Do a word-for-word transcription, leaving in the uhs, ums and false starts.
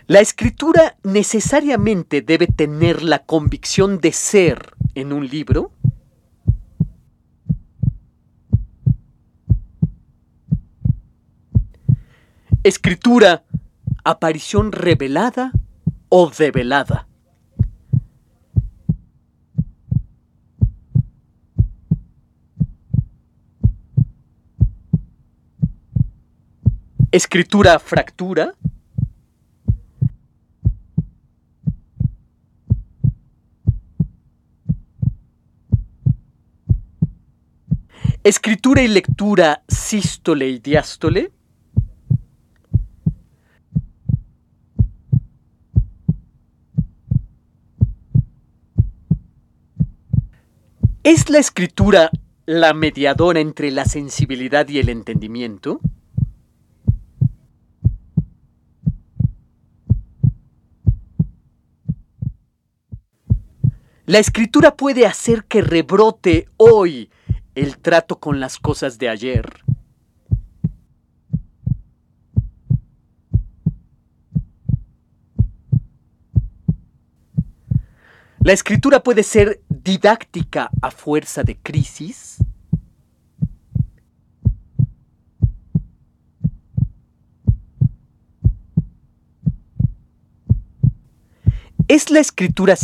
La escritura necesariamente debe tener la convicción de ser en un libro. Escritura, aparición revelada o develada. Escritura, fractura. Escritura y lectura, sístole y diástole. ¿Es la escritura la mediadora entre la sensibilidad y el entendimiento? La escritura puede hacer que rebrote hoy el trato con las cosas de ayer. La escritura puede ser didáctica a fuerza de crisis. ¿Es la escritura